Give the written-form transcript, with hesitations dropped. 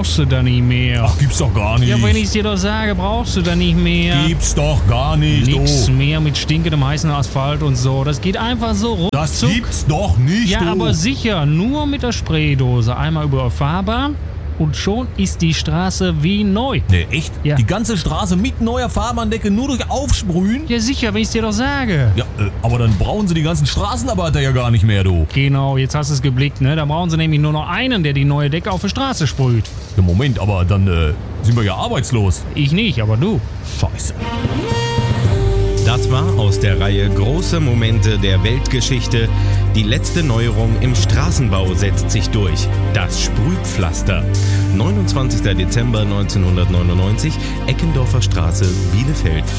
brauchst du da nicht mehr. Ach, gibt's doch gar nicht. Ja, wenn ich's dir doch sage, brauchst du da nicht mehr. Gibt's doch gar nicht, Nix du. mehr mit stinkendem heißen Asphalt und so. Das geht einfach so ruckzuck. Das gibt's doch nicht, Ja, du. aber sicher, nur mit der Spraydose. Einmal über Fahrbahn und schon ist die Straße wie neu. Nee, echt? Ja. Die ganze Straße mit neuer Fahrbahndecke nur durch Aufsprühen? Ja, sicher, wenn ich's dir doch sage. Ja, aber dann brauchen sie die ganzen Straßenarbeiter ja gar nicht mehr, du. Genau, jetzt hast du es geblickt, ne? Da brauchen sie nämlich nur noch einen, der die neue Decke auf die Straße sprüht. Ja, Moment, aber dann sind wir ja arbeitslos. Ich nicht, aber du. Scheiße. Das war aus der Reihe Große Momente der Weltgeschichte. Die letzte Neuerung im Straßenbau setzt sich durch. Das Sprühpflaster. 29. Dezember 1999, Eckendorfer Straße, Bielefeld.